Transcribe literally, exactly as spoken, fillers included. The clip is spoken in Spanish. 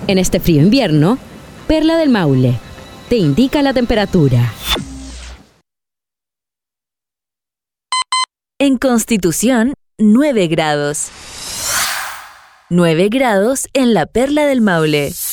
En este frío invierno, Perla del Maule te indica la temperatura. En Constitución, nueve grados. nueve grados en la Perla del Maule.